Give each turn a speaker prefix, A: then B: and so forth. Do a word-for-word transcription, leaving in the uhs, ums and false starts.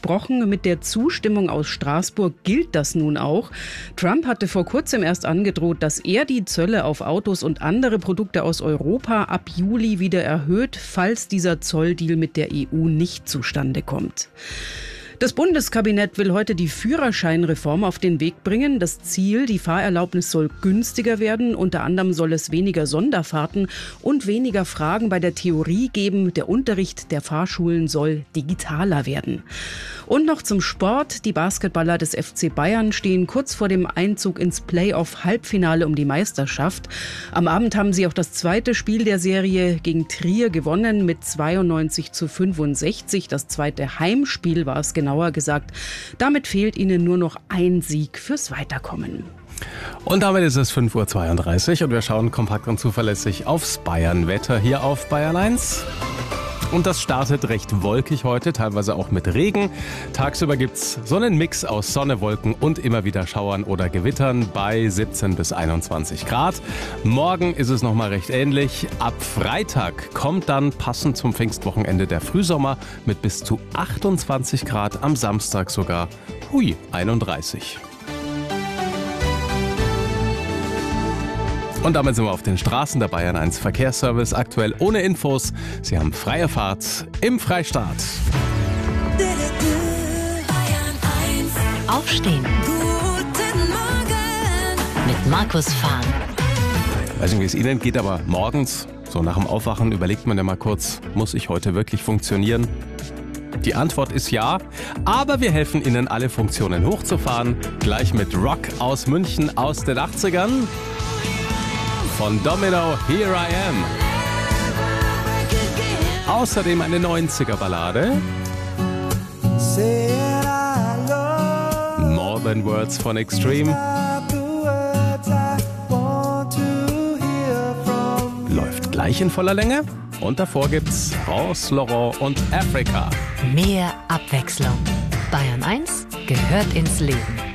A: versprochen. Mit der Zustimmung aus Straßburg gilt das nun auch. Trump hatte vor kurzem erst angedroht, dass er die Zölle auf Autos und andere Produkte aus Europa ab Juli wieder erhöht, falls dieser Zolldeal mit der E U nicht zustande kommt. Das Bundeskabinett will heute die Führerscheinreform auf den Weg bringen. Das Ziel, die Fahrerlaubnis soll günstiger werden. Unter anderem soll es weniger Sonderfahrten und weniger Fragen bei der Theorie geben. Der Unterricht der Fahrschulen soll digitaler werden. Und noch zum Sport. Die Basketballer des F C Bayern stehen kurz vor dem Einzug ins Playoff-Halbfinale um die Meisterschaft. Am Abend haben sie auch das zweite Spiel der Serie gegen Trier gewonnen mit zweiundneunzig zu fünfundsechzig. Das zweite Heimspiel war es genauer gesagt. Damit fehlt ihnen nur noch ein Sieg fürs Weiterkommen.
B: Und damit ist es fünf Uhr zweiunddreißig und wir schauen kompakt und zuverlässig aufs Bayern-Wetter hier auf Bayern eins. Und das startet recht wolkig heute, teilweise auch mit Regen. Tagsüber gibt's so einen Mix aus Sonne, Wolken und immer wieder Schauern oder Gewittern bei siebzehn bis einundzwanzig Grad. Morgen ist es nochmal recht ähnlich. Ab Freitag kommt dann passend zum Pfingstwochenende der Frühsommer mit bis zu achtundzwanzig Grad, am Samstag sogar, hui, einunddreißig. Und damit sind wir auf den Straßen der Bayern eins Verkehrsservice, aktuell ohne Infos. Sie haben freie Fahrt im Freistaat.
C: Aufstehen. Guten Morgen. Mit Markus Fahn.
B: Ich weiß nicht, wie es Ihnen geht, aber morgens, so nach dem Aufwachen, überlegt man ja mal kurz, muss ich heute wirklich funktionieren? Die Antwort ist ja, aber wir helfen Ihnen, alle Funktionen hochzufahren. Gleich mit Rock aus München aus den achtzigern. Von Domino, Here I Am. Außerdem eine neunziger-Ballade. More Than Words von Extreme. Läuft gleich in voller Länge. Und davor gibt's Rance Laurent und Africa.
C: Mehr Abwechslung. Bayern eins gehört ins Leben.